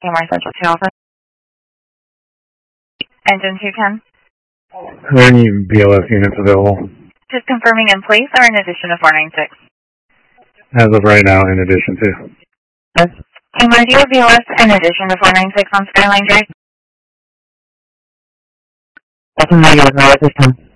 Amherst Central 2 Alpha. Engine 210. Are there any BLS units available? Just confirming in place or in addition to 496? As of right now, in addition to. Yes. Amherst, do you have BLS in addition to 496 on Skyline Drive? That's a negative, no, at this time.